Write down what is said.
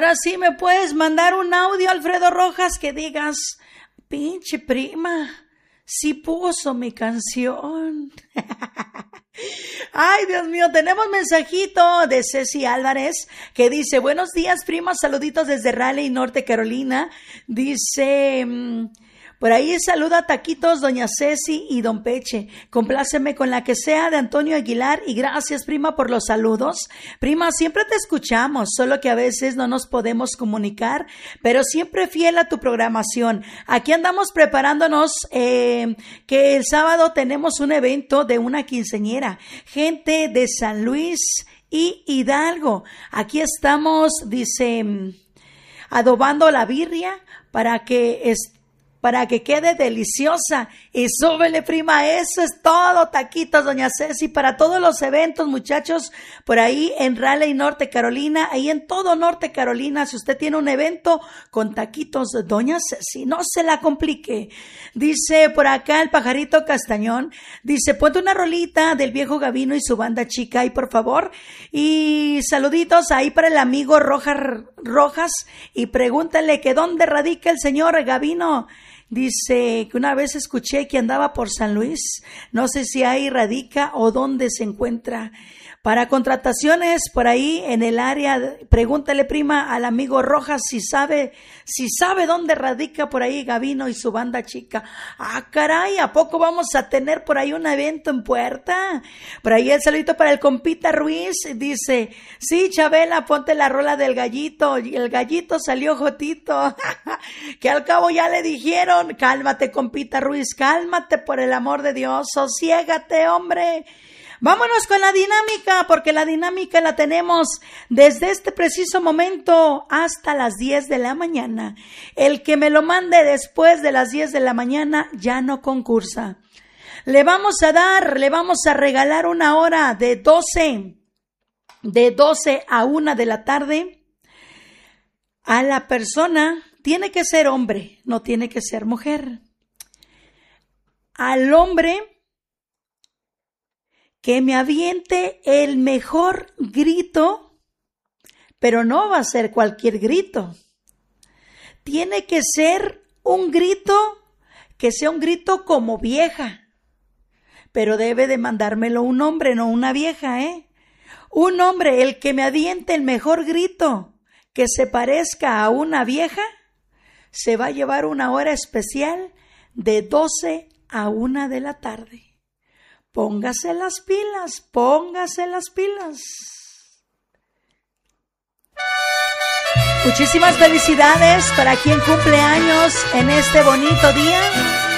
Ahora sí me puedes mandar un audio, Alfredo Rojas, que digas, pinche prima, sí puso mi canción. Ay, Dios mío, tenemos mensajito de Ceci Álvarez que dice, buenos días, prima, saluditos desde Raleigh, Norte Carolina. Dice, por ahí saluda Taquitos, doña Ceci y don Peche. Compláceme con la que sea de Antonio Aguilar y gracias, prima, por los saludos. Prima, siempre te escuchamos, solo que a veces no nos podemos comunicar, pero siempre fiel a tu programación. Aquí andamos preparándonos, que el sábado tenemos un evento de una quinceañera. Gente de San Luis y Hidalgo. Aquí estamos, dice, adobando la birria para que quede deliciosa. Y súbele, prima, eso es todo, Taquitos, doña Ceci, para todos los eventos, muchachos, por ahí en Raleigh, Norte Carolina, ahí en todo Norte Carolina, si usted tiene un evento con Taquitos, doña Ceci, no se la complique. Dice por acá el pajarito Castañón, dice, ponte una rolita del viejo Gavino y su banda chica, ahí por favor, y saluditos ahí para el amigo Rojas, y pregúntale que dónde radica el señor Gavino. Dice que una vez escuché que andaba por San Luis, no sé si ahí radica o dónde se encuentra. Para contrataciones por ahí en el área, pregúntale, prima, al amigo Rojas si sabe dónde radica por ahí Gavino y su banda chica. Ah, caray, ¿a poco vamos a tener por ahí un evento en puerta? Por ahí el saludito para el compita Ruiz, dice, sí, Chabela, ponte la rola del gallito, y el gallito salió jotito, que al cabo ya le dijeron, cálmate, compita Ruiz, cálmate por el amor de Dios, sosiégate, hombre. Vámonos con la dinámica, porque la dinámica la tenemos desde este preciso momento hasta las 10 de la mañana. El que me lo mande después de las 10 de la mañana ya no concursa. Le vamos a regalar una hora de 12 a 1 de la tarde a la persona. Tiene que ser hombre, no tiene que ser mujer. Al hombre que me aviente el mejor grito, pero no va a ser cualquier grito. Tiene que ser un grito que sea un grito como vieja, pero debe de mandármelo un hombre, no una vieja, Un hombre, el que me aviente el mejor grito que se parezca a una vieja, se va a llevar una hora especial de 12 a 1 de la tarde. Póngase las pilas, póngase las pilas. Muchísimas felicidades para quien cumple años en este bonito día.